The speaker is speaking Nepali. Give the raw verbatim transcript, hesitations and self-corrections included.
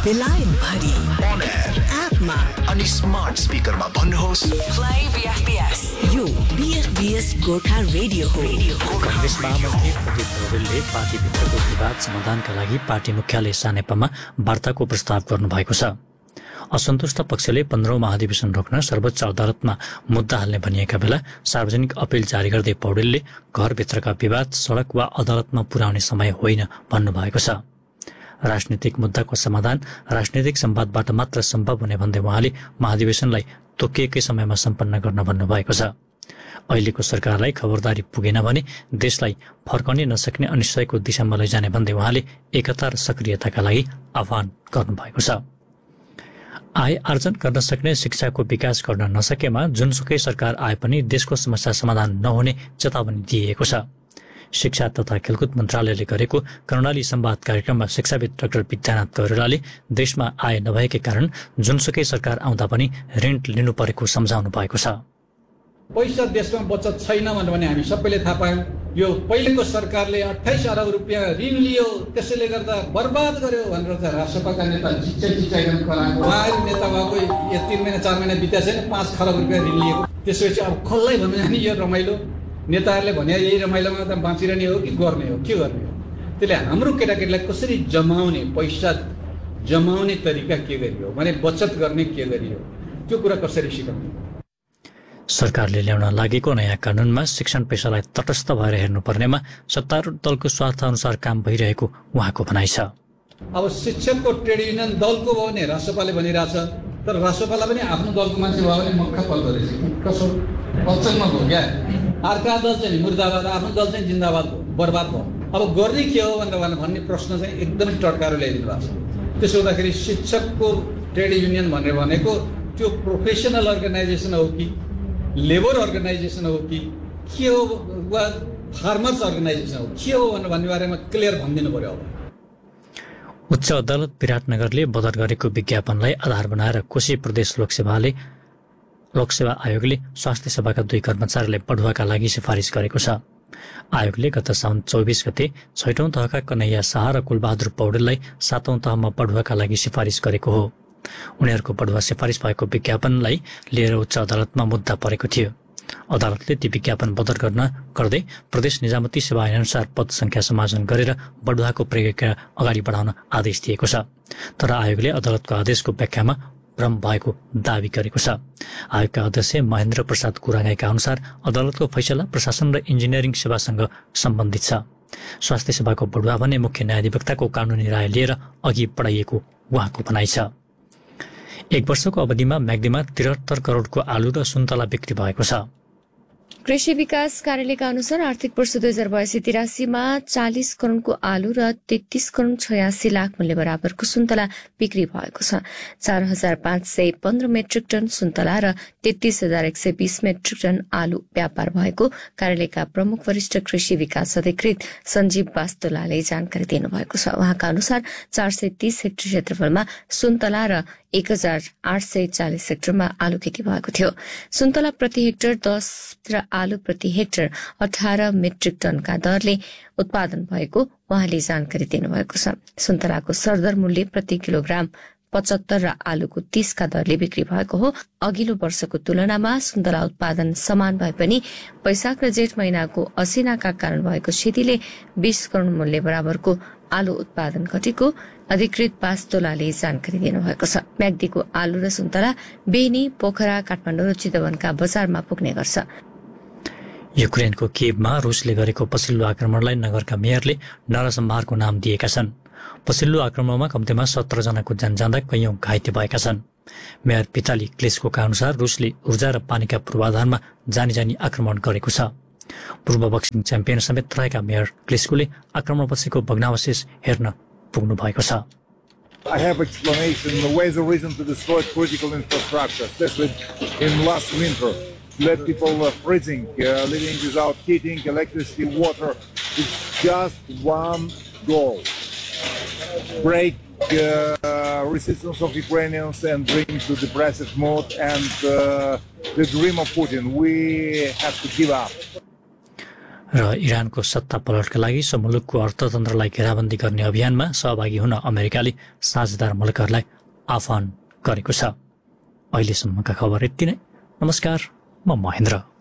बेलायत भरि on air एपमा अनि स्मार्ट स्पिकरमा भन्नुहोस् प्ले बीएफबीएस यो बीएफबीएस गोर्खा रेडियो हो। कांग्रेस महामन्त्री प्रदीप पौडेलले पार्टीभित्रको विवाद समाधानका लागि पार्टी मुख्यालय सानेपामा वार्ताको प्रस्ताव गर्नुभएको छ। असन्तुष्ट पक्षले पन्ध्रौं महाधिवेशन रोक्न सर्वोच्च अदालतमा मुद्दा हाल्ने भनिएका बेला सार्वजनिक अपील जारी गर्दै पौडेलले घरभित्रका विवाद सड़क वा अदालतमा पुर्याउने समय होइन भन्नुभएको छ। राजनीतिक मुद्दाको समाधान राजनीतिक संवादबाट मात्र सम्भव हुने भन्दै उहाँले महाधिवेशनलाई तोकिएकै समयमा सम्पन्न गर्न भन्नुभएको छ। अहिलेको सरकारलाई खबरदारी पुगेन भने देशलाई फर्कने नसक्ने अनिश्चयको दिशामा लैजाने भन्दै उहाँले एकता र सक्रियताका लागि आह्वान गर्नुभएको छ। आय आर्जन गर्न सक्ने शिक्षाको विकास गर्न नसकेमा जुनसुकै सरकार आए पनि देशको समस्या समाधान नहुने चेतावनी दिइएको छ। शिक्षा तथा खेलकुद मन्त्रालयले गरेको कर्णाली संवाद कार्यक्रममा शिक्षाविद डाक्टर विद्यानाथ गौरेलाले देशमा आय नभएकै कारण जुनसुकै सरकार आउँदा पनि ऋण लिनु परेको सम्झाउनु भएको छ। पैसा देशमा बचत छैन भने हामी सबैले थाहा पायौं। यो पहिलेको सरकारले अट्ठाइस अरब रुपियाँ ऋण लियो, त्यसैले गर्दा बर्बाद गर्यो भनेर चाहिँ राष्ट्रपतिका नेता चिच्चै चिच्चाइरहनु कराएको। उहाँहरू नेता भएको यो तीन महिना चार महिना बित्या छैन पाँच खरब रुपियाँ ऋण लिएको। त्यसपछि अब खल्लै भन्नु नि यो रमाइलो नेताहरूले भने यही रमाइलोमा त बाँचिरहने हो कि गर्ने हो के गर्ने हो। त्यसले हाम्रो केटाकेटीलाई कसरी जमाउने, पैसा जमाउने तरिका के गरियो भने बचत गर्ने के गरियो, त्यो कुरा कसरी सिकाउने। सरकारले ल्याउन लागेको नयाँ कानूनमा शिक्षण पेशालाई तटस्थ भएर हेर्नुपर्नेमा सत्तारूढ दलको स्वार्थ अनुसार काम भइरहेको उहाँको भनाइ छ। अब शिक्षकको ट्रेड युनियन दलको भयो भने राष्ट्रपाले भनिरहेछ, तर राष्ट्रपालाई पनि आफ्नो दलको मान्छे भयो भने मक्खा पर्दो रहेछ। कसो अचलमा भयो क्या। अर्का दल चाहिँ मुर्दाबाद, आफ्नो दल चाहिँ जिन्दाबाद भयो, बर्बाद भयो। अब गर्ने के हो भनेर भन्ने प्रश्न चाहिँ एकदमै टड्कारो ल्याइदिनु भएको छ। त्यसो हुँदाखेरि शिक्षकको ट्रेड युनियन भनेर भनेको त्यो प्रोफेसनल अर्गनाइजेसन हो कि लेबर अर्गनाइजेसन हो कि के हो वा फार्मर्स अर्गनाइजेसन हो के हो भनेर भन्ने बारेमा क्लियर भनिदिनु पर्यो। अब उच्च अदालत विराटनगरले बदर गरेको विज्ञापनलाई आधार बनाएर कोशी प्रदेश लोकसेवाले लोकसेवा आयोगले स्वास्थ्य सेवाका दुई कर्मचारीलाई पढुवाका लागि सिफारिस गरेको छ। आयोगले गत साउन चौबिस गते छैटौं तहका कन्हैया शाह र कुलबहादुर पौडेललाई सातौं तहमा पढुवाका लागि सिफारिस गरेको हो। उनीहरूको पढुवा सिफारिस भएको विज्ञापनलाई लिएर उच्च अदालतमा मुद्दा परेको थियो। अदालतले ती विज्ञापन बदर गर्न गर्दै प्रदेश निजामती सेवा ऐनअनुसार पद संख्या समायोजन गरेर बढुवाको प्रक्रिया अगाडि बढाउन आदेश दिएको छ। तर आयोगले अदालतको आदेशको व्याख्यामा भ्रम भएको दावी गरेको छ। आयोगका अध्यक्ष महेन्द्र प्रसाद गुरागाईका अनुसार अदालतको फैसला प्रशासन र इन्जिनियरिङ सेवासँग सम्बन्धित छ। स्वास्थ्य सेवाको बढुवा भने मुख्य न्यायाधिवक्ताको कानूनी राय लिएर अघि बढाइएको उहाँको भनाइ छ। एक वर्षको अवधिमा म्याग्दीमा त्रिहत्तर करोडको आलु र सुन्तला बिक्री भएको छ। कृषि विकास कार्यालयका अनुसार आर्थिक वर्ष दुई हजार बयासी तिरासीमा चालिस करोड़को आलु र तेत्तीस करोड़ छयासी लाख मूल्य बराबरको सुन्तला बिक्री भएको छ। चार हजार पाँच सय पन्ध्र मेट्रिक टन सुन्तला र तेत्तीस हजार एक सय बीस मेट्रिक टन आलु व्यापार भएको कार्यालयका प्रमुख वरिष्ठ कृषि विकास अधिकृत सञ्जीव वास्तोलाले जानकारी दिनुभएको छ। उहाँका अनुसार चार सय तीस हेक्टर क्षेत्रफलमा सुन्तला र एक हजार आठ सय चालिस हेक्टरमा आलु खेती भएको थियो। सुन्तला प्रति हेक्टर दस र आलु प्रति हेक्टर अठार मेट्रिक टनका दरले उत्पादन भएको उहाँले जानकारी दिनुभएको छ। सुन्तलाको सरदर मूल्य प्रति किलोग्राम पचहत्तर र आलुको तीस का दरले बिक्री भएको हो। अघिल्लो वर्षको तुलनामा सुन्तला उत्पादन समान भए पनि वैशाख र जेठ महिनाको असिनाका कारण भएको क्षतिले बीस करोड़ मूल्य बराबरको आलु उत्पादन घटेको अधिकृत वास्तोलाले जानकारी दिनुभएको छ। म्याग्दीको आलु र सुन्तला बेनी, पोखरा, काठमाडौँ र चितवनका बजारमा पुग्ने गर्छ। युक्रेनको कियवमा रुसले गरेको पछिल्लो आक्रमणलाई नगरका मेयरले नरसंहारको नाम दिएका छन्। पछिल्लो आक्रमणमा कम्तीमा सत्र जनाको ज्यान जाँदा कैयौं घाइते भएका छन्। मेयर पिताली क्लेस्कोका अनुसार रुसले ऊर्जा र पानीका पूर्वाधारमा जानी जानी आक्रमण गरेको छ। पूर्व बक्सिङ च्याम्पियन समेत रहेका मेयर क्लेस्कोले आक्रमणपछिको भग्नावशेष हेर्न पुग्नु भएको छ। I have explanation why the reason to destroy critical infrastructure, especially in last winter. Let people uh, freezing, uh, living without heating, electricity, water. It's just one goal. Break uh, resistance of Ukrainians and bring to depressive mood and uh, the dream of Putin. We have to give up. र इरानको सत्ता पलटका लागि सो मुलुकको अर्थतन्त्रलाई घेराबन्दी गर्ने अभियानमा सहभागी हुन अमेरिकाले साझेदार मुलुकहरूलाई आह्वान गरेको छ। अहिलेसम्मका खबर यति नै। नमस्कार, म महेन्द्र।